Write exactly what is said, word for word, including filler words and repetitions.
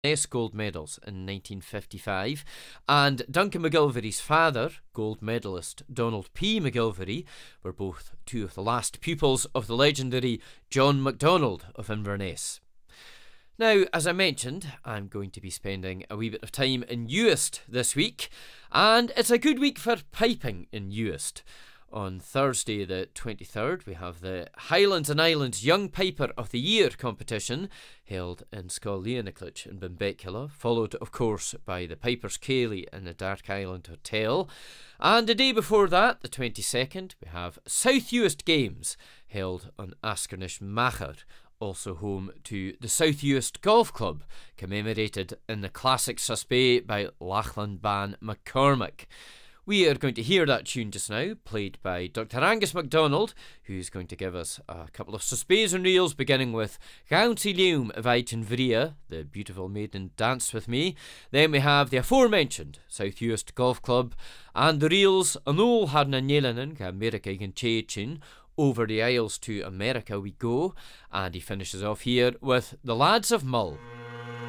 Inverness gold medals in nineteen fifty-five, and Duncan McGilvery's father, gold medalist Donald P. McGilvery, were both two of the last pupils of the legendary John MacDonald of Inverness. Now, as I mentioned, I'm going to be spending a wee bit of time in Uist this week, and it's a good week for piping in Uist. On Thursday the twenty-third, we have the Highlands and Islands Young Piper of the Year competition held in Scoil Leonaclich in Benbecula, followed of course by the Pipers Ceilidh in the Dark Island Hotel. And the day before that, the twenty-second, we have South Uist Games held on Askernish Machar, also home to the South Uist Golf Club, commemorated in the classic suspe by Lachlan Ban McCormick. We are going to hear that tune just now, played by Doctor Angus MacDonald, who's going to give us a couple of suspes and reels, beginning with Gaunty Lium Vaiten Vria, the beautiful maiden Dance With Me. Then we have the aforementioned South Uist Golf Club, and the reels Anol Harna Nyelanen, America Gan Chin, Over the Isles to America We Go, and he finishes off here with The Lads of Mull.